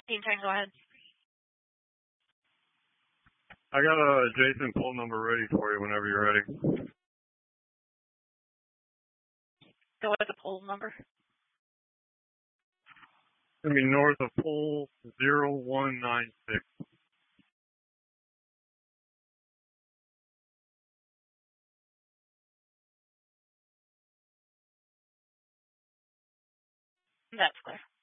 Team 10, go ahead. I got a Jason pull number ready for you whenever you're ready. Go with the pull number. It's going to be north of pole 0196. That's clear.